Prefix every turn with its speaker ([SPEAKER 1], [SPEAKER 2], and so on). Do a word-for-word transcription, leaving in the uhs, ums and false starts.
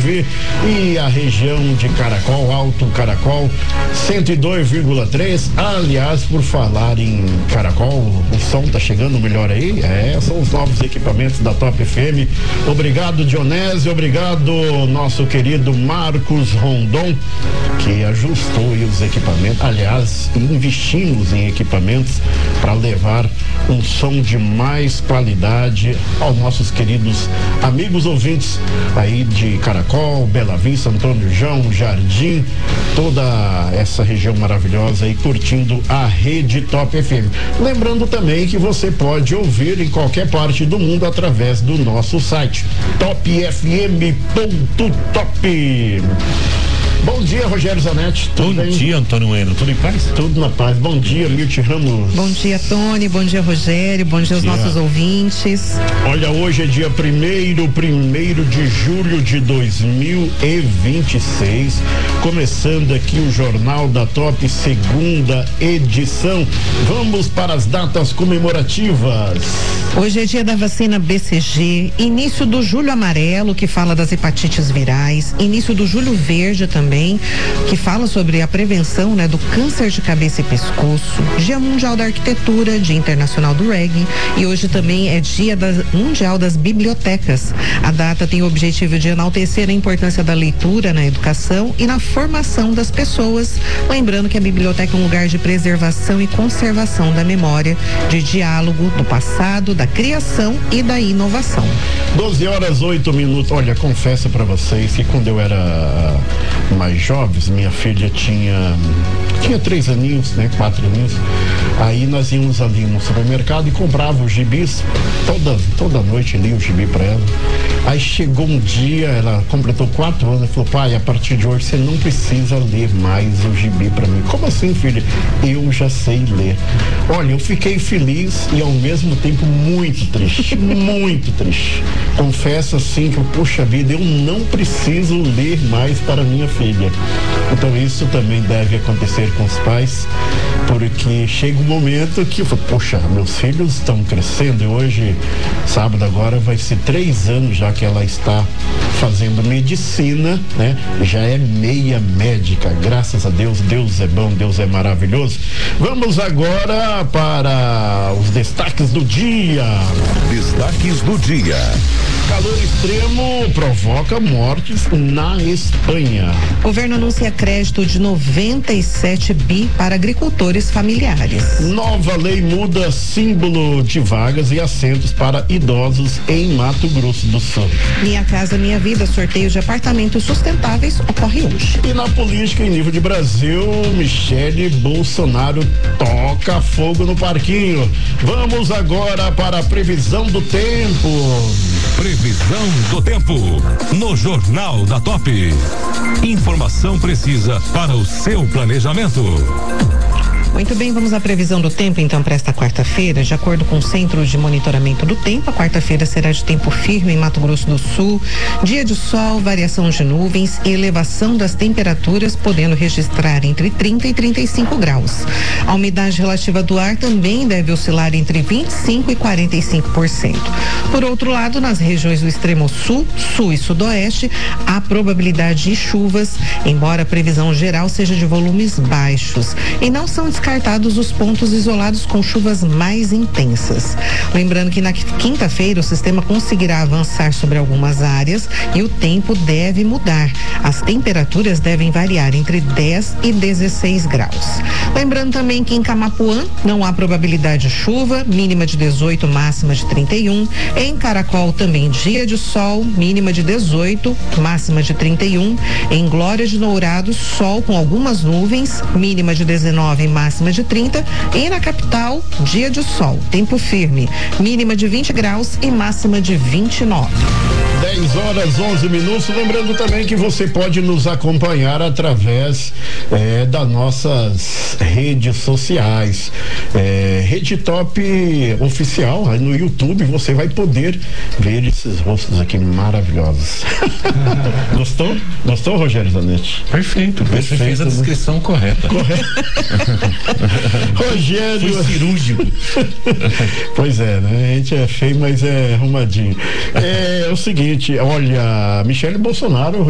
[SPEAKER 1] Nove e a região de Caracol, Alto Caracol, cento e dois vírgula três. Aliás, por falar em Caracol, o som tá chegando melhor aí? É, são os novos equipamentos da Top F M. Obrigado, Dionésio, obrigado, nosso querido Marcos Rondon, que ajustou aí os equipamentos. Aliás, investimos em equipamentos para levar um som de mais qualidade aos nossos queridos amigos ouvintes aí de Caracol, Bela Vista, Antônio João, Jardim, toda essa região maravilhosa aí curtindo a rede Top F M. Lembrando também que você pode ouvir em qualquer parte do mundo através do nosso site top f m ponto top. Bom dia, Rogério Zanetti.
[SPEAKER 2] Bom bem? dia, Antônio Bueno. Tudo em paz?
[SPEAKER 1] Tudo na paz. Bom dia, Mirti Ramos.
[SPEAKER 3] Bom dia, Tony. Bom dia, Rogério. Bom dia aos nossos ouvintes.
[SPEAKER 1] Olha, hoje é dia primeiro, primeiro de julho de dois mil e vinte e seis. Começando aqui o Jornal da Top, segunda edição. Vamos para as datas comemorativas.
[SPEAKER 3] Hoje é dia da vacina B C G, início do Julho Amarelo, que fala das hepatites virais, início do Julho Verde também, que fala sobre a prevenção, né, do câncer de cabeça e pescoço, Dia Mundial da Arquitetura, Dia Internacional do Reggae, e hoje também é Dia da, Mundial das Bibliotecas. A data tem o objetivo de enaltecer a importância da leitura na educação e na formação das pessoas, lembrando que a biblioteca é um lugar de preservação e conservação da memória, de diálogo do passado, da criação e da inovação.
[SPEAKER 1] doze horas, oito minutos. Olha, confesso para vocês que quando eu era mais jovens, minha filha tinha tinha três aninhos, né? Quatro aninhos. Aí nós íamos ali no supermercado e comprava os gibis. Toda, toda noite li o gibi para ela. Aí chegou um dia, ela completou quatro anos e falou: pai, a partir de hoje você não precisa ler mais o gibi para mim. Como assim, filha? Eu já sei ler. Olha, eu fiquei feliz e ao mesmo tempo muito triste, muito triste. Confesso assim que, puxa vida, eu não preciso ler mais para minha filha. Então isso também deve acontecer com os pais, porque chega um momento que, poxa, meus filhos estão crescendo e hoje, sábado agora, vai ser três anos já que ela está fazendo medicina, né? Já é meia médica, graças a Deus. Deus é bom, Deus é maravilhoso. Vamos agora para os destaques do dia.
[SPEAKER 4] Destaques do dia.
[SPEAKER 1] Calor extremo provoca mortes na Espanha.
[SPEAKER 3] O governo anuncia crédito de noventa e sete bi para agricultores familiares.
[SPEAKER 1] Nova lei muda símbolo de vagas e assentos para idosos em Mato Grosso do Sul.
[SPEAKER 3] Minha Casa Minha Vida, sorteio de apartamentos sustentáveis ocorre hoje.
[SPEAKER 1] E na política em nível de Brasil, Michele Bolsonaro toca fogo no parquinho. Vamos agora para a previsão do tempo.
[SPEAKER 4] Previsão do tempo no Jornal da Top. Informação precisa para o seu planejamento.
[SPEAKER 3] Muito bem, vamos à previsão do tempo então para esta quarta-feira. De acordo com o Centro de Monitoramento do Tempo, a quarta-feira será de tempo firme em Mato Grosso do Sul, dia de sol, variação de nuvens e elevação das temperaturas, podendo registrar entre trinta e trinta e cinco graus. A umidade relativa do ar também deve oscilar entre vinte e cinco e quarenta e cinco por cento. Por outro lado, nas regiões do extremo sul, sul e sudoeste, há probabilidade de chuvas, embora a previsão geral seja de volumes baixos, e não são descartados os pontos isolados com chuvas mais intensas. Lembrando que na quinta-feira o sistema conseguirá avançar sobre algumas áreas e o tempo deve mudar. As temperaturas devem variar entre dez e dezesseis graus. Lembrando também que em Camapuã não há probabilidade de chuva, mínima de dezoito, máxima de trinta e um. Em Caracol também dia de sol, mínima de dezoito, máxima de trinta e um. Em Glória de Dourados, sol com algumas nuvens, mínima de dezenove, máxima de trinta, e na capital, dia de sol, tempo firme, mínima de vinte graus e máxima de vinte e nove.
[SPEAKER 1] dez horas, onze minutos. Lembrando também que você pode nos acompanhar através é, das nossas redes sociais. É, Rede Top Oficial, aí no YouTube você vai poder ver esses rostos aqui maravilhosos. Gostou? Gostou, Rogério Zanetti?
[SPEAKER 2] Perfeito, você
[SPEAKER 1] Perfeito,
[SPEAKER 2] fez a descrição né? correta.
[SPEAKER 1] Correto. Rogério.
[SPEAKER 2] Foi cirúrgico.
[SPEAKER 1] Pois é, né? A gente é feio, mas é arrumadinho. É, é o seguinte, olha, Michele Bolsonaro